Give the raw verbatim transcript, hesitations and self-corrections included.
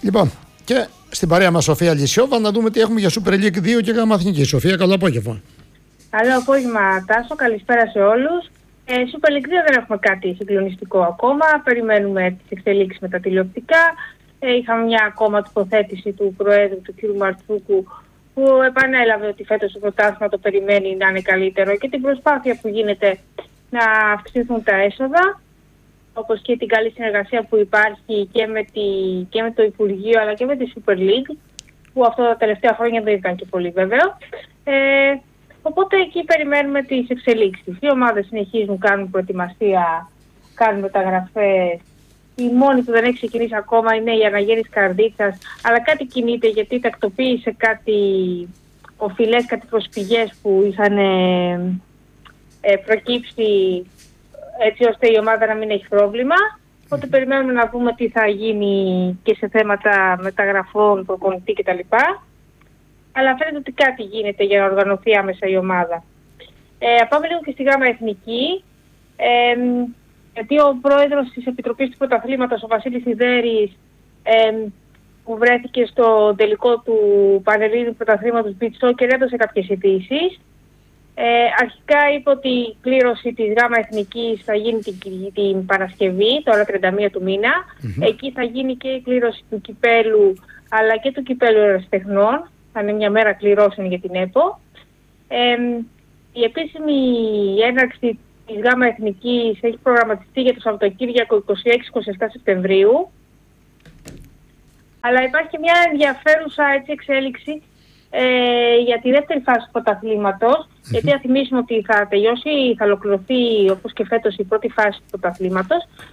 Λοιπόν, και στην παρέα μας Σοφία Λυσιόβα να δούμε τι έχουμε για Super League δύο και Γάμα Εθνική. Σοφία, καλό απόγευμα. Καλό απόγευμα, Τάσο. Καλησπέρα σε όλους. Ε, Super League δύο δεν έχουμε κάτι συγκλονιστικό ακόμα. Περιμένουμε τις εξελίξεις με τα τηλεοπτικά. Ε, είχαμε μια ακόμα τοποθέτηση του Προέδρου, του κ. Μαρτσούκου, που επανέλαβε ότι φέτος το πρωτάθλημα το περιμένει να είναι καλύτερο και την προσπάθεια που γίνεται να αυξηθούν τα έσοδα, όπως και την καλή συνεργασία που υπάρχει και με, τη, και με το Υπουργείο αλλά και με τη Super League, που αυτό τα τελευταία χρόνια δεν ήταν και πολύ βέβαιο. Ε, οπότε εκεί περιμένουμε τις εξελίξεις. Οι ομάδες συνεχίζουν, κάνουν προετοιμασία, κάνουν μεταγραφές. Η μόνη που δεν έχει ξεκινήσει ακόμα είναι η Αναγέννης Καρδίτσας, αλλά κάτι κινείται γιατί τακτοποίησε κάτι οφειλές, κάτι προσφυγές που είχαν ε, ε, προκύψει, έτσι ώστε η ομάδα να μην έχει πρόβλημα. Οπότε περιμένουμε να δούμε τι θα γίνει και σε θέματα μεταγραφών, προπονητή κτλ. Αλλά φαίνεται ότι κάτι γίνεται για να οργανωθεί άμεσα η ομάδα. Ε, πάμε λίγο και στη Γάμα Εθνική. Ε, γιατί ο πρόεδρος της Επιτροπής του Πρωταθλήματος, ο Βασίλης Ιδέρης, ε, που βρέθηκε στο τελικό του Πανελλήνιου Πρωταθλήματος Beach Soccer, έδωσε κάποιες ειδήσεις. Ε, αρχικά είπε ότι η κλήρωση της Γάμα Εθνικής θα γίνει την, την Παρασκευή, τώρα τριάντα μία του μήνα. Mm-hmm. Εκεί θα γίνει και η κλήρωση του κυπέλου, αλλά και του κυπέλου ερασιτεχνών. Θα είναι μια μέρα κληρώσεων για την ΕΠΟ. Ε, η επίσημη έναρξη της Γάμα Εθνικής έχει προγραμματιστεί για το Σαββατοκύριακο είκοσι έξι είκοσι επτά Σεπτεμβρίου. Αλλά υπάρχει μια ενδιαφέρουσα έτσι, εξέλιξη ε, για τη δεύτερη φάση του πρωταθλήματος. Mm-hmm. Γιατί θα θυμίσουμε ότι θα τελειώσει, θα ολοκληρωθεί όπως και φέτος η πρώτη φάση του πρωταθλήματος.